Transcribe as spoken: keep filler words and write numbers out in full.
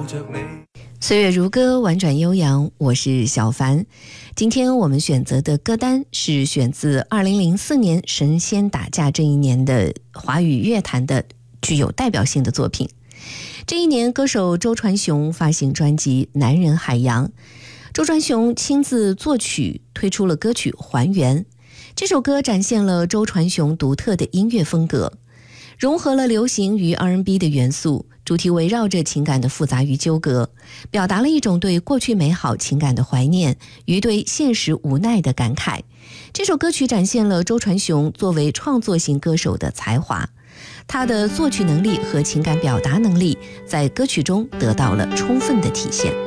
着你。 岁月如歌，婉转悠扬，我是小凡。今天我们选择的歌单是选自二零零四年神仙打架这一年的华语乐坛的具有代表性的作品。这一年，歌手周传雄发行专辑《男人海洋》，周传雄亲自作曲，推出了歌曲《还原》。这首歌展现了周传雄独特的音乐风格，融合了流行与 R and B 的元素，主题围绕着情感的复杂与纠葛，表达了一种对过去美好情感的怀念与对现实无奈的感慨。这首歌曲展现了周传雄作为创作型歌手的才华，他的作曲能力和情感表达能力在歌曲中得到了充分的体现。